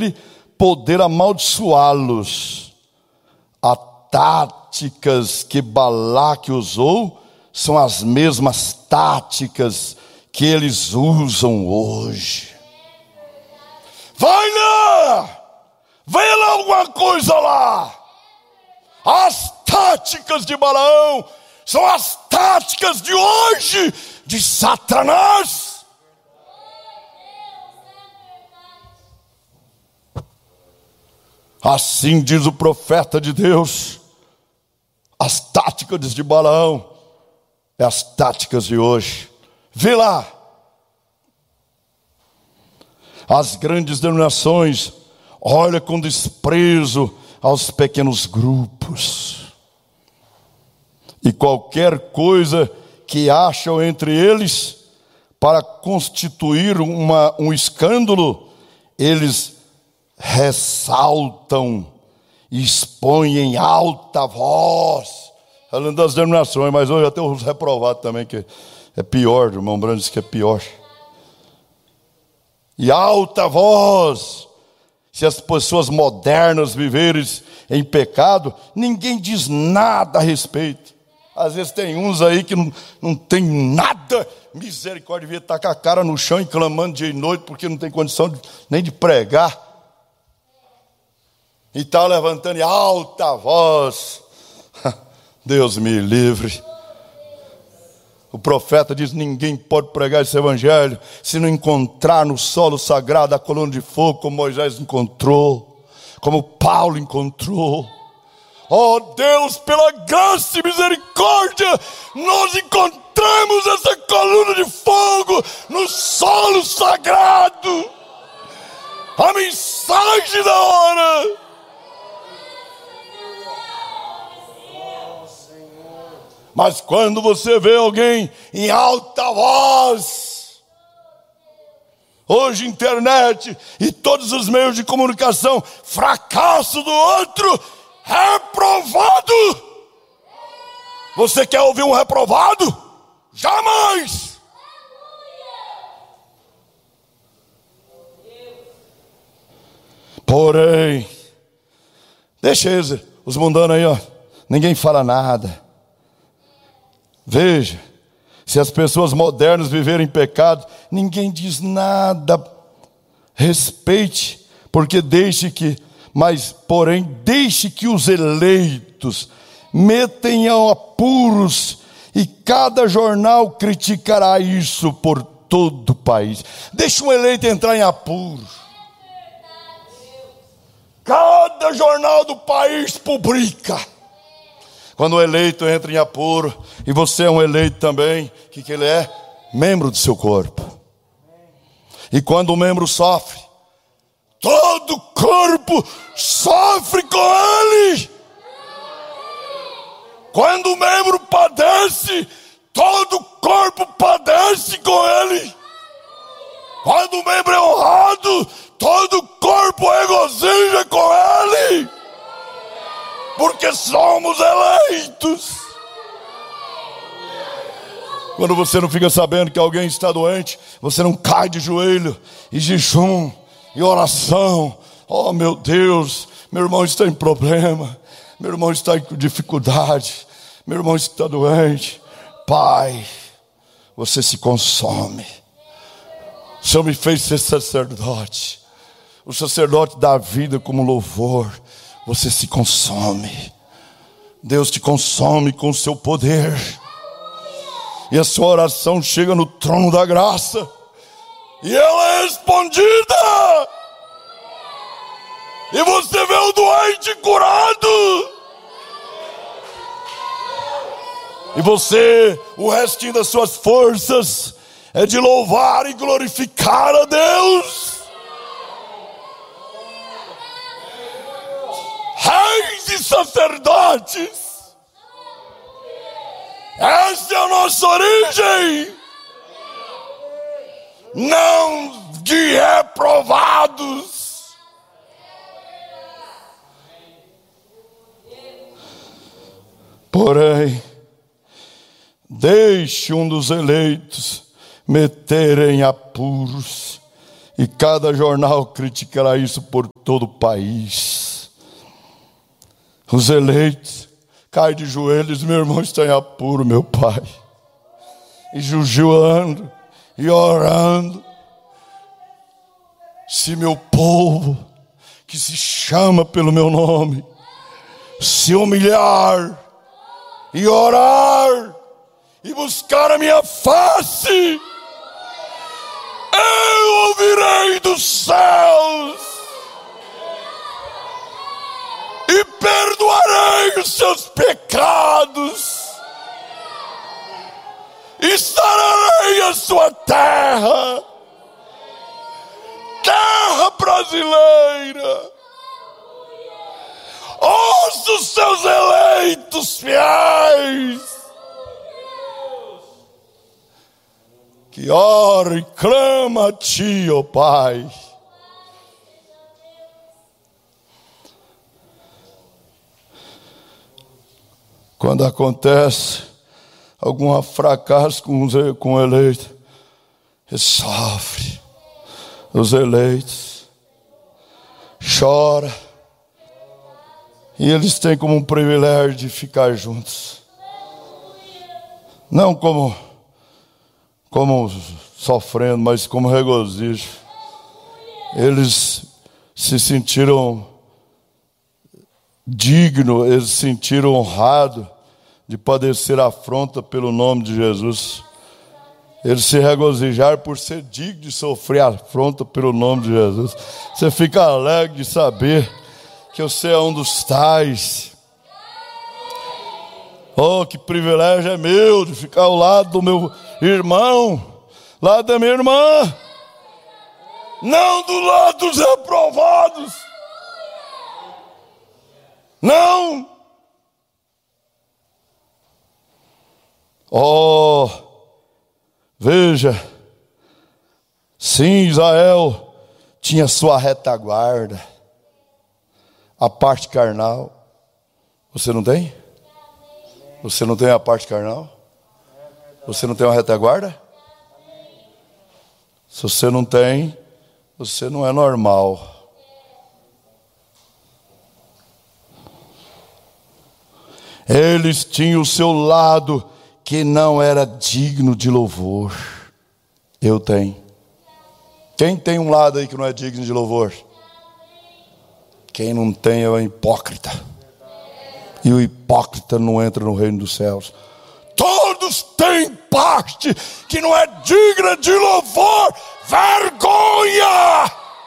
ele poder amaldiçoá-los. As táticas que Balaque usou são as mesmas táticas que eles usam hoje. Vai lá! Vê lá alguma coisa lá! As táticas de Balaão são as táticas de hoje de Satanás. Assim diz o profeta de Deus: as táticas de Balaão é as táticas de hoje. Vê lá. As grandes denominações olham com desprezo aos pequenos grupos. E qualquer coisa que acham entre eles para constituir um escândalo, eles ressaltam e expõem em alta voz. Falando das denominações, mas hoje até os reprovados também, que é pior, o irmão Brando disse que é pior. E alta voz. Se as pessoas modernas viverem em pecado, ninguém diz nada a respeito. Às vezes tem uns aí que não tem nada, misericórdia, devia estar com a cara no chão e clamando dia e noite, porque não tem condição nem de pregar. E está levantando em alta voz. Deus me livre. O profeta diz: ninguém pode pregar esse evangelho se não encontrar no solo sagrado a coluna de fogo, como Moisés encontrou, como Paulo encontrou. Oh Deus, pela graça e misericórdia, nós encontramos essa coluna de fogo no solo sagrado. A mensagem da hora. Mas quando você vê alguém em alta voz, hoje internet e todos os meios de comunicação, fracasso do outro, reprovado. Você quer ouvir um reprovado? Jamais! Porém, deixa eles, os mundanos aí, ó, ninguém fala nada. Veja, se as pessoas modernas viverem em pecado, ninguém diz nada. Respeite, porque deixe que os eleitos metem a apuros, e cada jornal criticará isso por todo o país. Deixa um eleito entrar em apuros. Cada jornal do país publica. Quando o eleito entra em apuro, e você é um eleito também, o que ele é? Membro do seu corpo. E quando o membro sofre, todo o corpo sofre com ele. Quando o membro padece, todo o corpo padece com ele. Quando o membro é honrado, todo o corpo regozija com ele. Porque somos eleitos. Quando você não fica sabendo que alguém está doente, você não cai de joelho e jejum e oração. Oh meu Deus, meu irmão está em problema, meu irmão está em dificuldade, meu irmão está doente. Pai, você se consome. O Senhor me fez ser sacerdote. O sacerdote dá a vida como louvor. Você se consome. Deus te consome com o seu poder. E a sua oração chega no trono da graça. E ela é respondida. E você vê o doente curado. E você, o restinho das suas forças é de louvar e glorificar a Deus. Reis e sacerdotes, essa é a nossa origem, não de reprovados. Porém, deixe um dos eleitos meter em apuros, E cada jornal criticará isso por todo o país. Os eleitos caem de joelhos, meu irmão está em apuro, meu Pai. E jejuando e orando. Se meu povo, que se chama pelo meu nome, se humilhar e orar e buscar a minha face, eu ouvirei dos céus e perdoarei os seus pecados e sararei a sua terra, terra brasileira. Ouça os seus eleitos fiéis, que ora e clama a Ti, ó Pai. Quando acontece algum fracasso com o eleito, ele sofre. Os eleitos choram. E eles têm como um privilégio de ficar juntos. Não como sofrendo, mas como regozijo. Eles se sentiram dignos, eles se sentiram honrados de padecer afronta pelo nome de Jesus. Eles se regozijaram por ser digno de sofrer afronta pelo nome de Jesus. Você fica alegre de saber que você é um dos tais. Oh, que privilégio é meu de ficar ao lado do meu irmão, lado da minha irmã, não do lado dos reprovados. Não. Oh, veja, sim, Israel tinha sua retaguarda, a parte carnal. Você não tem? Você não tem a parte carnal? Você não tem uma retaguarda? Se você não tem, você não é normal. Eles tinham o seu lado que não era digno de louvor. Eu tenho. Quem tem um lado aí que não é digno de louvor? Quem não tem é o hipócrita. E o hipócrita não entra no reino dos céus. Todos têm parte que não é digna de louvor. Vergonha!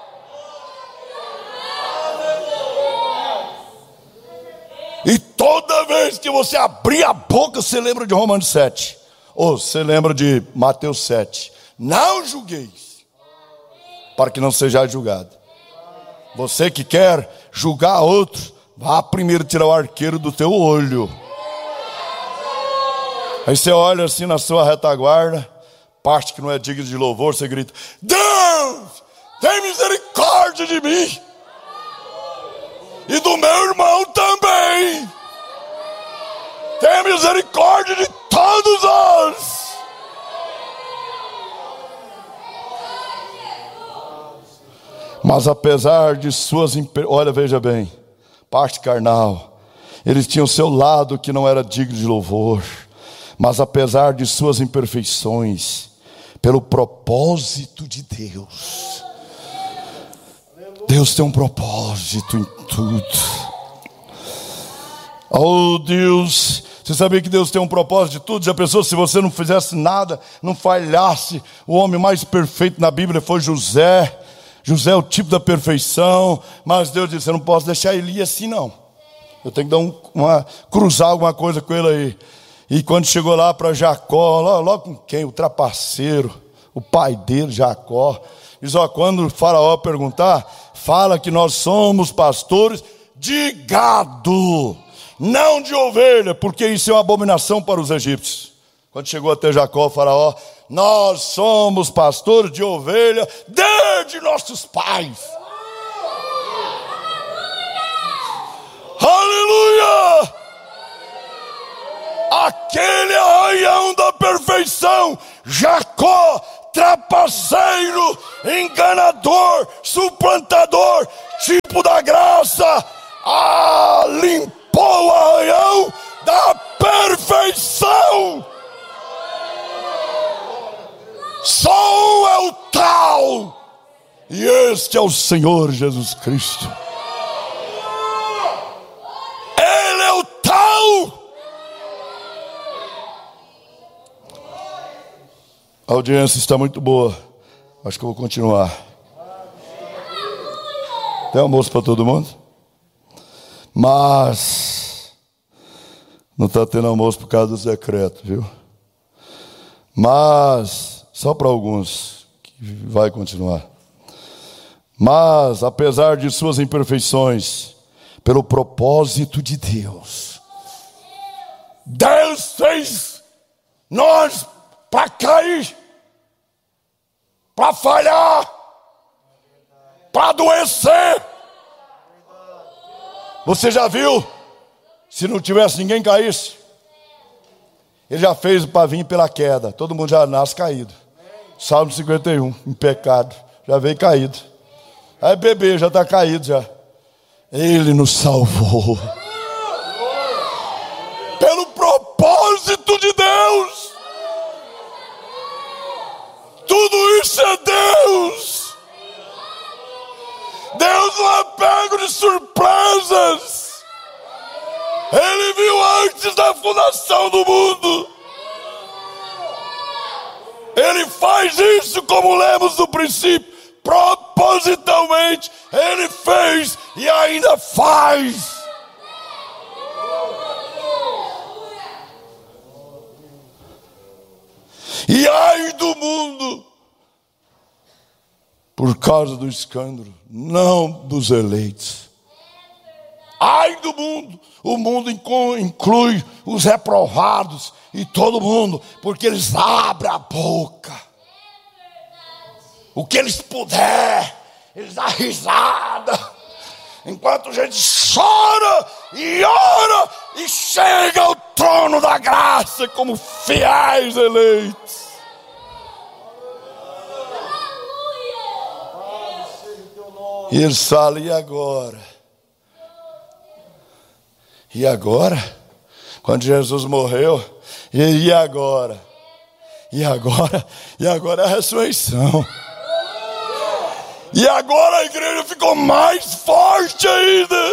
E toda vez que você abrir a boca, você lembra de Romanos 7. Ou você lembra de Mateus 7. Não julgueis, para que não sejais julgado. Você que quer julgar outro, vá primeiro tirar o arqueiro do teu olho. Aí você olha assim na sua retaguarda, parte que não é digna de louvor, você grita: Deus, tem misericórdia de mim e do meu irmão também. Tenha misericórdia de todos nós. Mas apesar de suas olha, veja bem, parte carnal, eles tinham seu lado que não era digno de louvor. Mas apesar de suas imperfeições, pelo propósito de Deus, Deus tem um propósito em tudo. Oh Deus, você sabia que Deus tem um propósito de tudo? Já pensou se você não fizesse nada, não falhasse? O homem mais perfeito na Bíblia foi José. José é o tipo da perfeição, mas Deus disse: eu não posso deixar ele ir assim não. Eu tenho que dar cruzar alguma coisa com ele aí. E quando chegou lá para Jacó, logo com quem? O trapaceiro, o pai dele, Jacó. Diz: ó, quando o faraó perguntar, fala que nós somos pastores de gado, não de ovelha, porque isso é uma abominação para os egípcios. Quando chegou até Jacó, o faraó: nós somos pastores de ovelha desde nossos pais. Aleluia! Aquele arraião da perfeição, Jacó, trapaceiro, enganador, suplantador, tipo da graça, limpou o arranhão da perfeição. Só um é o tal, e este é o Senhor Jesus Cristo. Ele é o tal. A audiência está muito boa. Acho que eu vou continuar. Tem almoço para todo mundo? Mas não está tendo almoço por causa dos decretos, viu? Mas só para alguns que vai continuar. Mas apesar de suas imperfeições, pelo propósito de Deus, Deus fez nós para cair, para falhar, para adoecer. Você já viu? Se não tivesse ninguém caísse, Ele já fez para vir pela queda. Todo mundo já nasce caído. Salmo 51, em pecado, já veio caído. Aí bebê já está caído já. Ele nos salvou pelo propósito de Deus. Tudo isso é Deus. Deus não é pego de surpresas. Ele viu antes da fundação do mundo. Ele faz isso, como lemos no princípio, propositalmente. Ele fez e ainda faz. E ai do mundo, por causa do escândalo, não dos eleitos. Ai do mundo, o mundo inclui os reprovados e todo mundo, porque eles abrem a boca. O que eles puder, eles dão risada, enquanto a gente chora e ora e chega ao trono da graça como fiéis eleitos. E eles falam, e agora? E agora? Quando Jesus morreu, e agora? E agora? E agora é a ressurreição. E agora a igreja ficou mais forte ainda.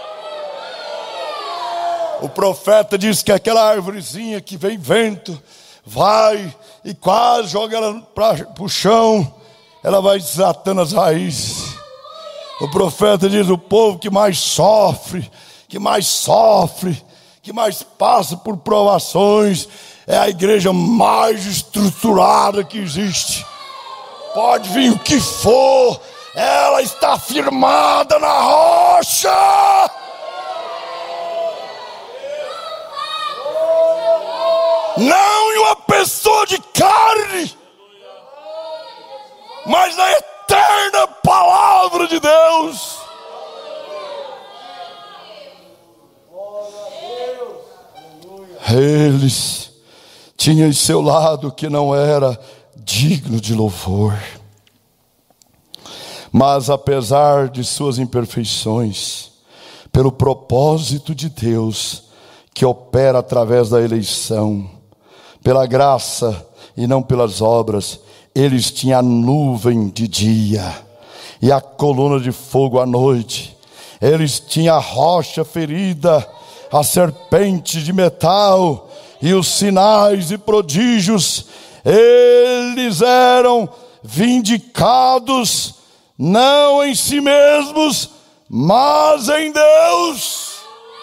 O profeta disse que aquela árvorezinha que vem vento, vai e quase joga ela para o chão, ela vai desatando as raízes. O profeta diz, o povo que mais sofre, que mais passa por provações, é a igreja mais estruturada que existe. Pode vir o que for, ela está firmada na rocha. Não em uma pessoa de carne, mas na eterna palavra de Deus. Eles tinham em seu lado que não era digno de louvor, mas apesar de suas imperfeições, pelo propósito de Deus que opera através da eleição, pela graça e não pelas obras, eles tinham a nuvem de dia e a coluna de fogo à noite. Eles tinham a rocha ferida, a serpente de metal e os sinais e prodígios. Eles eram vindicados não em si mesmos, mas em Deus.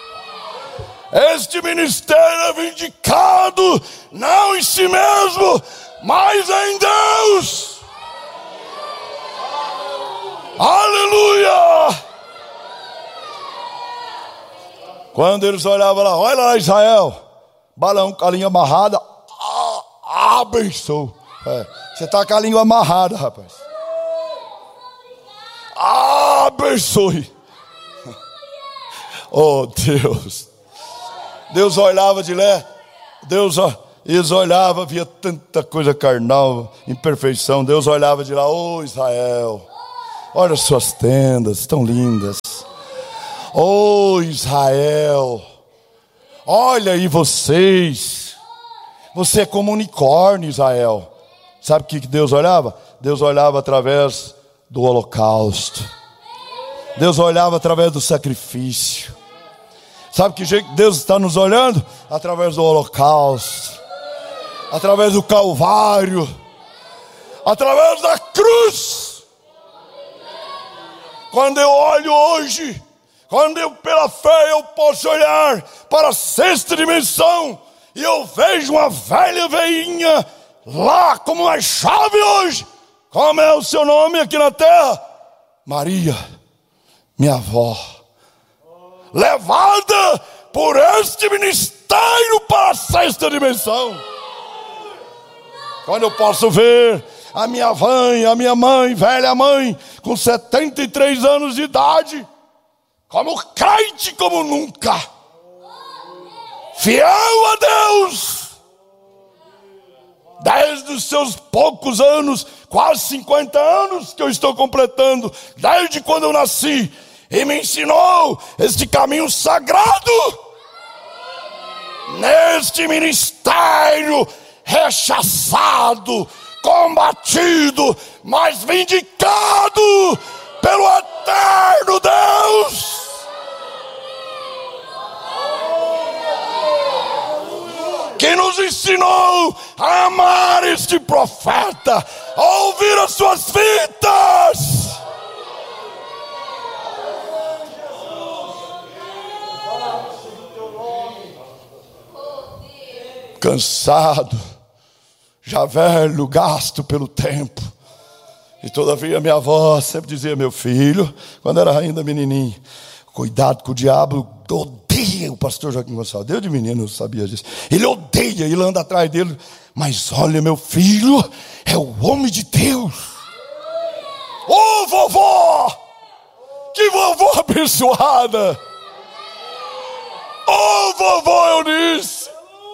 Este ministério é vindicado não em si mesmo, mas em Deus. Aleluia! Quando eles olhavam lá, olha lá Israel, balão com a língua amarrada, abençoe. Você está com a língua amarrada, rapaz. Abençoe. Oh Deus. Deus olhava de lá, Eles olhavam, via tanta coisa carnal, imperfeição. Deus olhava de lá: ô Israel, olha as suas tendas, tão lindas. Ô Israel, olha aí vocês. Você é como um unicórnio, Israel. Sabe o que Deus olhava? Deus olhava através do holocausto. Deus olhava através do sacrifício. Sabe que jeito Deus está nos olhando? Através do holocausto, através do Calvário, através da cruz. Quando eu olho hoje, quando eu pela fé eu posso olhar para a sexta dimensão, e eu vejo uma velha veinha lá como uma chave hoje. Como é o seu nome aqui na terra? Maria, minha avó, levada por este ministério para a sexta dimensão. Quando eu posso ver a minha mãe, velha mãe, com 73 anos de idade, como crente como nunca, fiel a Deus, desde os seus poucos anos, quase 50 anos que eu estou completando, desde quando eu nasci, e me ensinou este caminho sagrado, neste ministério rechaçado, combatido, mas vindicado pelo eterno Deus. Que nos ensinou a amar este profeta, a ouvir as suas fitas. Cansado, já velho, gasto pelo tempo, e todavia minha avó sempre dizia: meu filho, quando era ainda menininho, cuidado com o diabo, odeia o pastor Joaquim Gonçalves. Deus de menino, eu sabia disso. Ele odeia, ele anda atrás dele. Mas olha, meu filho, é o homem de Deus. Ô vovó, que vovó abençoada. Ô vovó Eunice,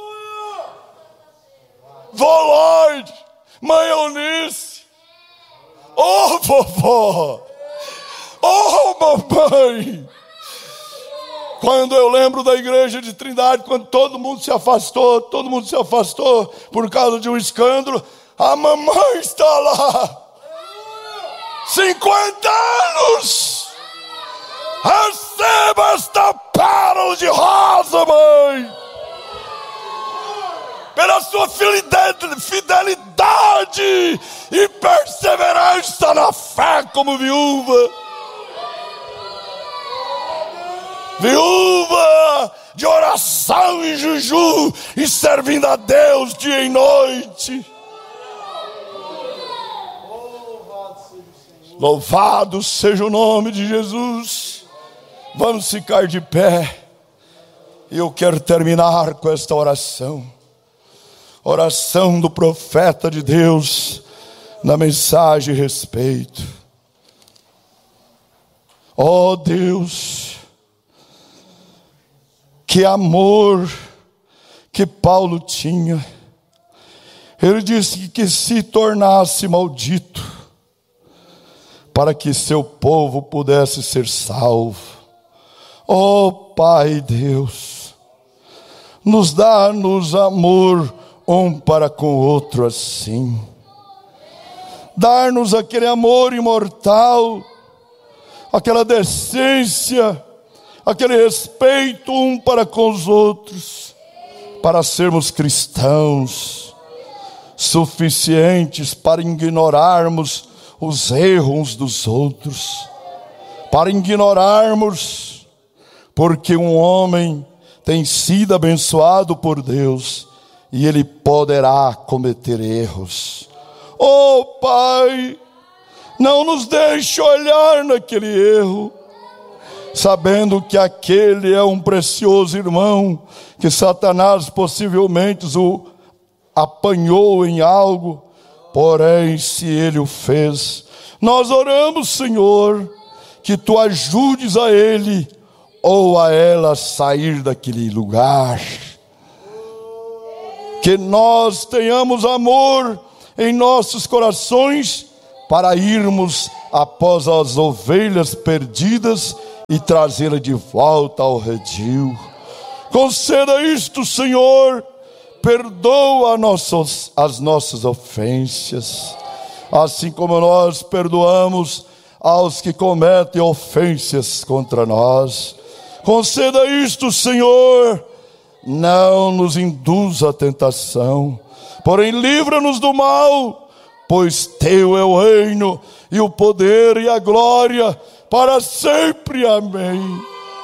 vó Lorde, mãe Eunice, ô vovó, ô mamãe. Quando eu lembro da igreja de Trindade, quando todo mundo se afastou por causa de um escândalo, a mamãe está lá, 50 anos. Receba esta pérola de rosa, mãe, pela sua fidelidade e perseverança na fé como viúva de oração e jejum, e servindo a Deus dia e noite. Louvado seja o nome de Jesus. Vamos ficar de pé, e eu quero terminar com esta oração do profeta de Deus na mensagem respeito. Ó Deus, que amor que Paulo tinha. Ele disse que se tornasse maldito para que seu povo pudesse ser salvo. Ó Pai Deus, nos dá-nos amor um para com o outro assim. Dar-nos aquele amor imortal, aquela decência, aquele respeito um para com os outros, para sermos cristãos suficientes para ignorarmos os erros uns dos outros, para ignorarmos, porque um homem tem sido abençoado por Deus e ele poderá cometer erros. Oh Pai, não nos deixe olhar naquele erro, sabendo que aquele é um precioso irmão, que Satanás possivelmente o apanhou em algo, porém se ele o fez, nós oramos, Senhor, que tu ajudes a ele ou a ela a sair daquele lugar, que nós tenhamos amor em nossos corações para irmos após as ovelhas perdidas e trazê-las de volta ao redil. Conceda isto, Senhor. Perdoa as nossas ofensas, assim como nós perdoamos aos que cometem ofensas contra nós. Conceda isto, Senhor. Não nos induza à tentação, porém livra-nos do mal, pois teu é o reino e o poder e a glória para sempre. Amém.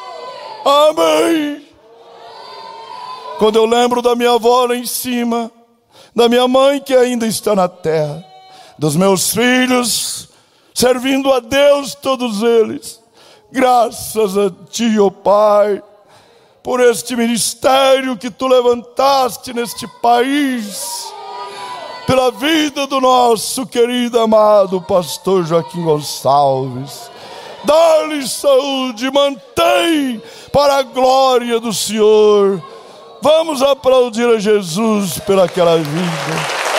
Amém. Quando eu lembro da minha avó lá em cima, da minha mãe que ainda está na terra, dos meus filhos servindo a Deus, todos eles, graças a Ti, ó Pai, por este ministério que Tu levantaste neste país, pela vida do nosso querido amado pastor Joaquim Gonçalves. Dá-lhe saúde, mantém para a glória do Senhor. Vamos aplaudir a Jesus pelaquela vida.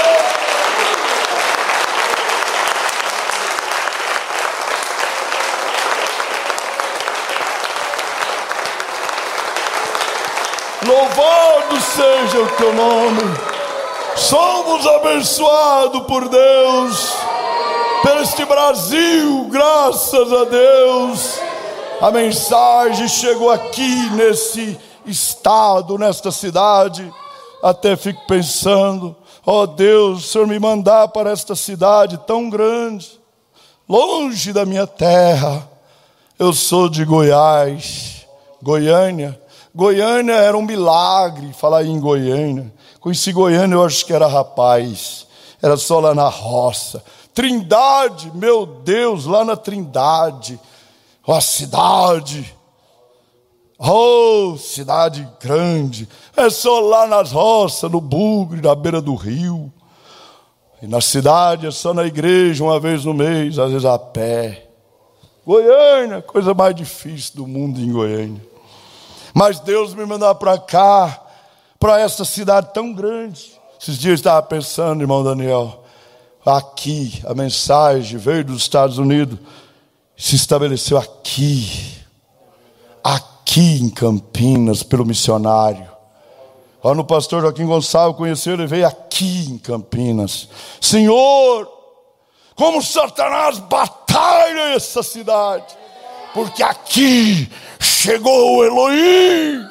Louvado seja o teu nome. Somos abençoados por Deus, por este Brasil, graças a Deus. A mensagem chegou aqui nesse estado, nesta cidade. Até fico pensando, ó Deus, o Senhor me mandar para esta cidade tão grande, longe da minha terra. Eu sou de Goiás, Goiânia. Goiânia era um milagre, falar em Goiânia. Conheci Goiânia, eu acho que era rapaz. Era só lá na roça. Trindade, meu Deus, lá na Trindade. A cidade. Oh, cidade grande. É só lá nas roças, no Bugre, na beira do rio. E na cidade é só na igreja, uma vez no mês, às vezes a pé. Goiânia, coisa mais difícil do mundo em Goiânia. Mas Deus me mandou para cá, para essa cidade tão grande. Esses dias eu estava pensando, irmão Daniel, aqui, a mensagem veio dos Estados Unidos, se estabeleceu aqui em Campinas, pelo missionário. Quando o pastor Joaquim Gonçalves conheceu, ele veio aqui em Campinas. Senhor, como Satanás batalha essa cidade, porque aqui chegou o Elohim.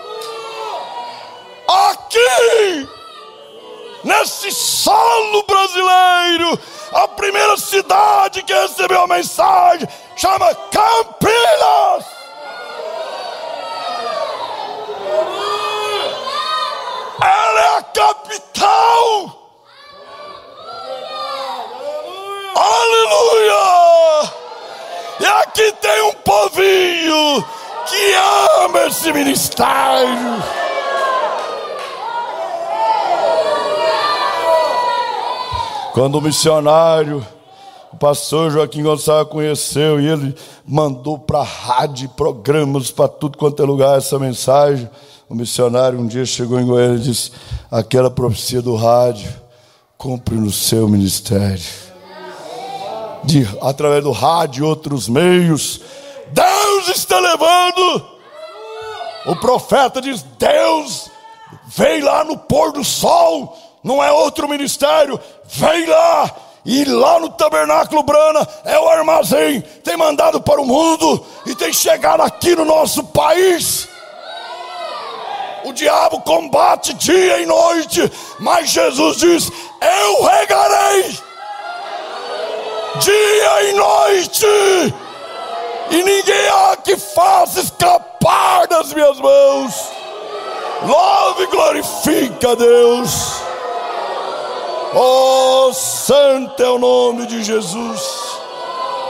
Aqui, nesse solo brasileiro, a primeira cidade que recebeu a mensagem chama Campinas. Ela é a capital. Aleluia! E aqui tem um povinho que ama esse ministério. Quando o missionário, o pastor Joaquim Gonçalves conheceu, e ele mandou para a rádio, programas para tudo quanto é lugar essa mensagem, o missionário um dia chegou em Goiânia e disse: aquela profecia do rádio cumpre no seu ministério. Através do rádio e outros meios, Deus está levando. O profeta diz: Deus vem lá no pôr do sol. Não é outro ministério, vem lá. E lá no Tabernáculo Brana é o armazém. Tem mandado para o mundo e tem chegado aqui no nosso país. O diabo combate dia e noite, mas Jesus diz: eu regarei dia e noite, e ninguém há que faça escapar das minhas mãos. Louve e glorifica a Deus. Oh, santo é o nome de Jesus.